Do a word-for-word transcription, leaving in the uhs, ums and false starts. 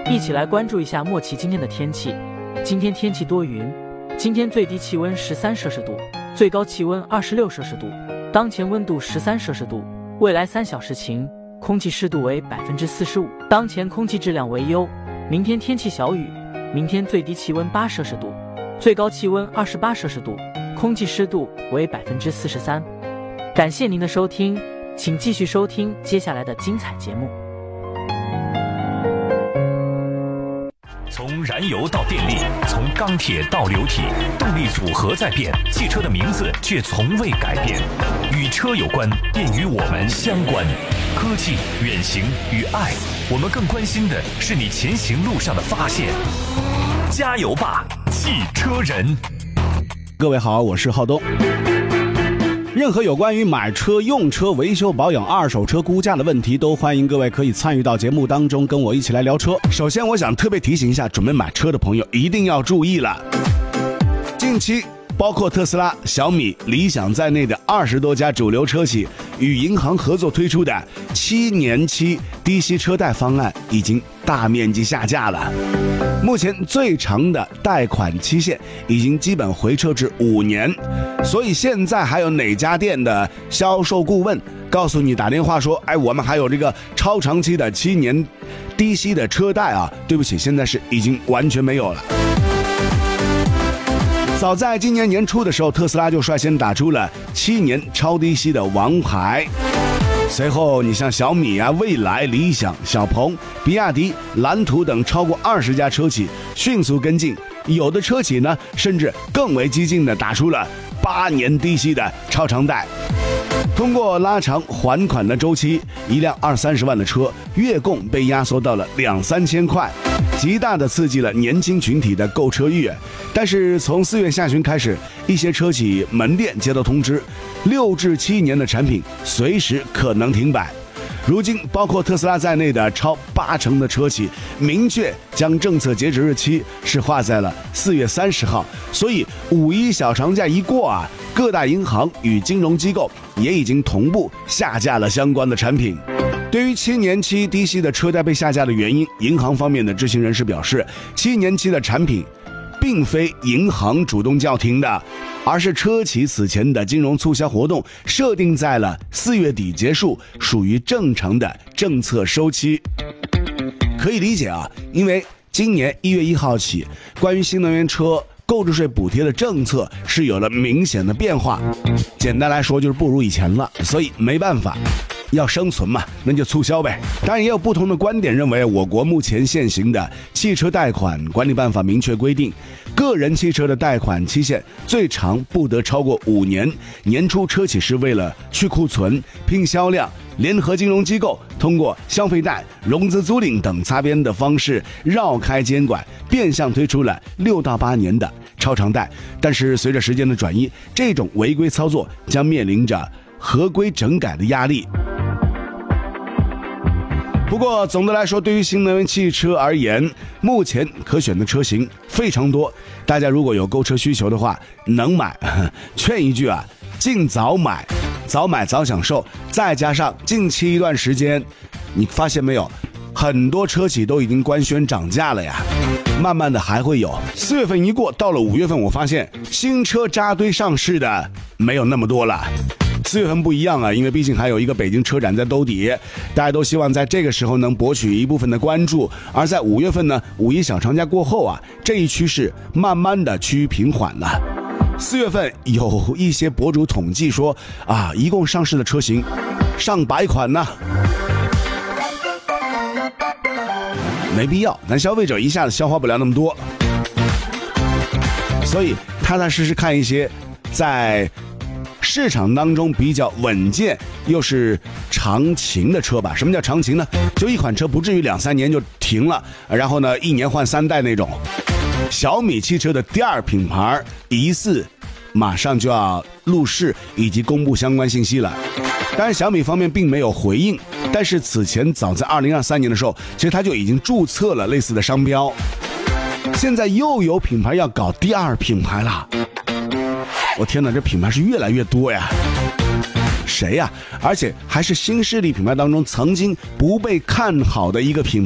一起来关注一下莫奇今天的天气。今天天气多云，今天最低气温十三摄氏度，最高气温二十六摄氏度，当前温度十三摄氏度，未来三小时晴，空气湿度为百分之四十五，当前空气质量为优。明天天气小雨，明天最低气温八摄氏度，最高气温二十八摄氏度，空气湿度为百分之四十三。感谢您的收听，请继续收听接下来的精彩节目。 从燃油到电力，从钢铁到流体，动力组合在变，汽车的名字却从未改变。与车有关，便与我们相关。科技、远行与爱，我们更关心的是你前行路上的发现。加油吧，汽车人！ 各位好，我是浩东。任何有关于买车、用车、维修保养、二手车估价的问题，都欢迎各位可以参与到节目当中，跟我一起来聊车。首先我想特别提醒一下准备买车的朋友一定要注意了，近期包括特斯拉、小米、理想在内的二十多家主流车企与银行合作推出的七年期低息车贷方案已经大面积下架了。目前最长的贷款期限已经基本回撤至五年，所以现在还有哪家店的销售顾问告诉你打电话说，哎，我们还有这个超长期的七年低息的车贷啊？对不起，现在是已经完全没有了。早在今年年初的时候，特斯拉就率先打出了七年超低息的王牌。随后你像小米啊、蔚来、理想、小鹏、比亚迪、蓝图等超过二十家车企迅速跟进，有的车企呢甚至更为激进的打出了八年低息的超长贷。通过拉长还款的周期，一辆二三十万的车月供被压缩到了两三千块，极大的刺激了年轻群体的购车意愿。但是从四月下旬开始，一些车企门店接到通知，六至七年的产品随时可能停摆。如今包括特斯拉在内的超八成的车企明确将政策截止日期是划在了四月三十号，所以五一小长假一过啊，各大银行与金融机构也已经同步下架了相关的产品。对于七年期低息的车贷被下架的原因，银行方面的知情人士表示，七年期的产品并非银行主动叫停的，而是车企此前的金融促销活动设定在了四月底结束，属于正常的政策周期。可以理解啊，因为今年一月一号起，关于新能源车购置税补贴的政策是有了明显的变化，简单来说就是不如以前了，所以没办法，要生存嘛，那就促销呗。当然也有不同的观点认为，我国目前现行的汽车贷款管理办法明确规定，个人汽车的贷款期限最长不得超过五年。年初车企是为了去库存、拼销量，联合金融机构通过消费贷、融资租赁等擦边的方式绕开监管，变相推出了六到八年的超长贷。但是随着时间的转移，这种违规操作将面临着合规整改的压力。不过总的来说，对于新能源汽车而言，目前可选的车型非常多，大家如果有购车需求的话，能买，劝一句啊，尽早买，早买早享受。再加上近期一段时间，你发现没有，很多车企都已经官宣涨价了呀，慢慢的还会有。四月份一过，到了五月份，我发现新车扎堆上市的没有那么多了。四月份不一样啊，因为毕竟还有一个北京车展在兜底，大家都希望在这个时候能博取一部分的关注。而在五月份呢，五一小长假过后啊，这一趋势慢慢的趋于平缓了。四月份有一些博主统计说啊，一共上市的车型上百款呢，没必要，咱消费者一下子消化不了那么多，所以踏踏实实看一些在市场当中比较稳健又是长情的车吧。什么叫长情呢？就一款车不至于两三年就停了，然后呢一年换三代那种。小米汽车的第二品牌疑似马上就要入市以及公布相关信息了。当然小米方面并没有回应，但是此前早在二零二三年的时候，其实它就已经注册了类似的商标。现在又有品牌要搞第二品牌了，我天哪，这品牌是越来越多呀！谁呀？而且还是新势力品牌当中曾经不被看好的一个品牌。